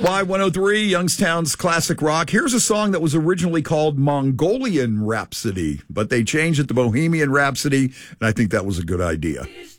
Y103, Youngstown's classic rock. Here's a song that was originally called Mongolian Rhapsody, but they changed it to Bohemian Rhapsody, and I think that was a good idea.